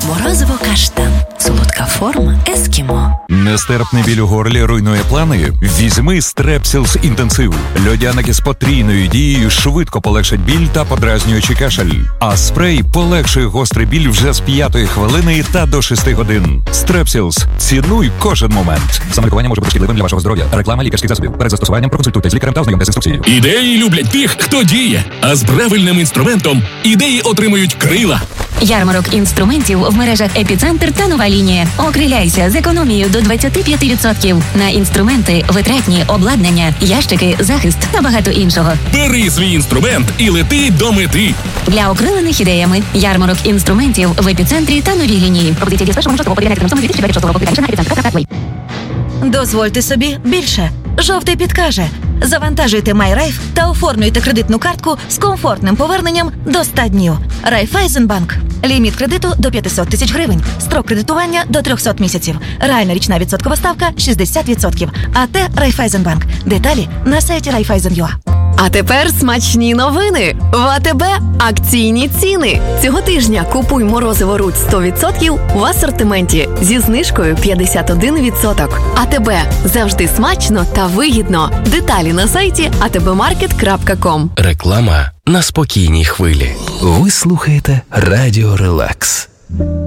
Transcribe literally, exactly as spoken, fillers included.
Морозиво каштан. Солодка форма ескімо. Нестерпний біль у горлі руйнує плани? Візьми Стрепсілс інтенсив. Льодяники з потрійною дією швидко полегшать біль та подразнюючий кашель. А спрей полегшує гострий біль вже з п'ятої хвилини та до шести годин. Стрепсілс. Цінуй кожен момент. Самолікування може бути шкідливим для вашого здоров'я. Реклама лікарських засобів. Перед застосуванням проконсультуйте з лікарем та ознайомтесь з інструкцією. Ідеї люблять тих, хто діє. А з правильним інструментом ідеї отримують крила. Ярмарок інструментів в мережах «Епіцентр» та «Нова лінія». Окриляйся з економією до двадцять п'ять відсотків на інструменти, витратні, обладнання, ящики, захист та багато іншого. Бери свій інструмент і лети до мети. Для окрилених ідеями ярмарок інструментів в «Епіцентрі» та «Новій лінії». Пропозиція діє з першого шостого по дев'ятнадцяте дві тисячі двадцять шостого року. Детальніше на епіцентр крапка кей уай. Дозвольте собі більше. Жовтий підкаже. Завантажуйте MyRaiff та оформлюйте кредитну картку з комфортним поверненням до ста днів. Райфайзенбанк. Ліміт кредиту до п'ятсот тисяч гривень. Строк кредитування до триста місяців. Реальна річна відсоткова ставка шістдесят відсотків. АТ Райфайзенбанк. Деталі на сайті райфайзен крапка ю а. А тепер смачні новини. В АТБ акційні ціни. Цього тижня купуй морозиво Рудь сто відсотків в асортименті зі знижкою п'ятдесят один відсоток. АТБ. Завжди смачно та вигідно. Деталі на сайті а те бе маркет крапка ком. Реклама на спокійній хвилі. Ви слухаєте Радіо Релакс.